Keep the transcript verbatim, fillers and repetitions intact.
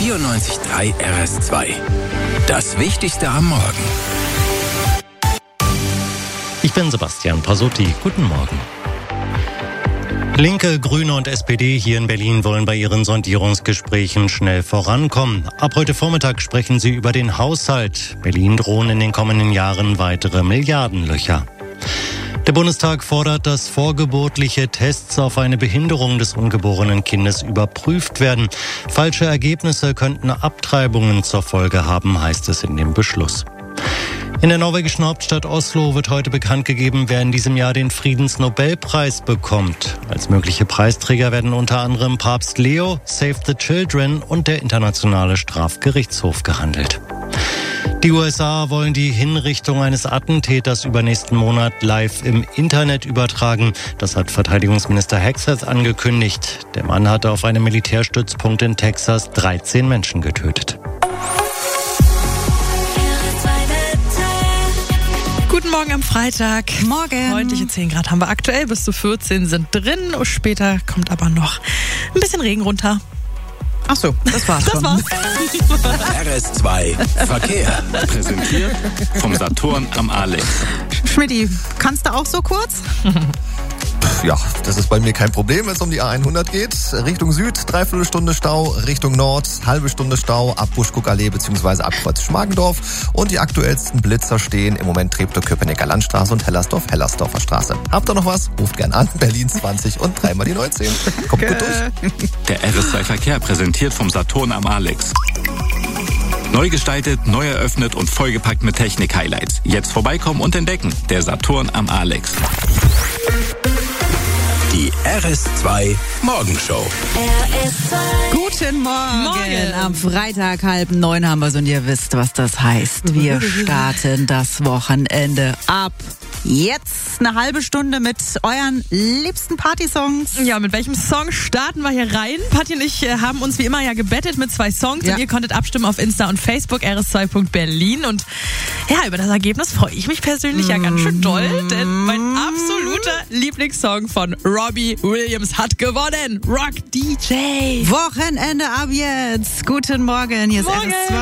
vierundneunzig Komma drei R S zwei. Das Wichtigste am Morgen. Ich bin Sebastian Pasotti. Guten Morgen. Linke, Grüne und S P D hier in Berlin wollen bei ihren Sondierungsgesprächen schnell vorankommen. Ab heute Vormittag sprechen sie über den Haushalt. Berlin drohen in den kommenden Jahren weitere Milliardenlöcher. Der Bundestag fordert, dass vorgeburtliche Tests auf eine Behinderung des ungeborenen Kindes überprüft werden. Falsche Ergebnisse könnten Abtreibungen zur Folge haben, heißt es in dem Beschluss. In der norwegischen Hauptstadt Oslo wird heute bekannt gegeben, wer in diesem Jahr den Friedensnobelpreis bekommt. Als mögliche Preisträger werden unter anderem Papst Leo, Save the Children und der Internationale Strafgerichtshof gehandelt. Die U S A wollen die Hinrichtung eines Attentäters übernächsten Monat live im Internet übertragen. Das hat Verteidigungsminister Hegseth angekündigt. Der Mann hatte auf einem Militärstützpunkt in Texas dreizehn Menschen getötet. Guten Morgen am Freitag. Morgen. Freundliche zehn Grad haben wir aktuell, bis zu vierzehn sind drin. Später kommt aber noch ein bisschen Regen runter. Ach so, das war's Das schon. war's. R S zwei Verkehr. Präsentiert vom Saturn am Alex. Schmidti, kannst du auch so kurz? Ja, das ist bei mir kein Problem, wenn es um die A hundert geht. Richtung Süd, dreiviertel Stunde Stau, Richtung Nord, halbe Stunde Stau, ab Buschkuckallee bzw. ab Kreuz Schmargendorf. Und die aktuellsten Blitzer stehen im Moment Treptow-Köpenicker Landstraße und Hellersdorf-Hellersdorfer Straße. Habt ihr noch was? Ruft gern an, Berlin zwanzig und dreimal die neunzehn. Kommt gut durch. Der R S zwei Verkehr präsentiert vom Saturn am Alex. Neu gestaltet, neu eröffnet und vollgepackt mit Technik-Highlights. Jetzt vorbeikommen und entdecken. Der Saturn am Alex. Die R S zwei Morgenshow. Guten Morgen. Morgen. Am Freitag halb neun haben wir es und ihr wisst, was das heißt. Wir starten das Wochenende ab. Jetzt eine halbe Stunde mit euren liebsten Partysongs. Ja, mit welchem Song starten wir hier rein? Patti und ich äh, haben uns wie immer ja gebettet mit zwei Songs Ja. und ihr konntet abstimmen auf Insta und Facebook R S zwei Punkt Berlin und ja, über das Ergebnis freue ich mich persönlich ja ganz schön doll, denn mein absoluter Lieblingssong von Robbie Williams hat gewonnen. Rock D J. Wochenende ab jetzt. Guten Morgen. Hier ist Morgen. R S zwei.